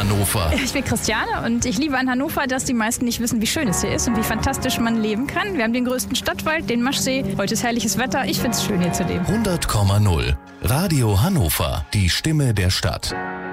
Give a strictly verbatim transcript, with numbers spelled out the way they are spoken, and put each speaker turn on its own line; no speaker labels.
Hannover.
Ich bin Christiane und ich liebe an Hannover, dass die meisten nicht wissen, wie schön es hier ist und wie fantastisch man leben kann. Wir haben den größten Stadtwald, den Maschsee. Heute ist herrliches Wetter. Ich finde es schön hier zu leben.
hundert Komma null. Radio Hannover. Die Stimme der Stadt.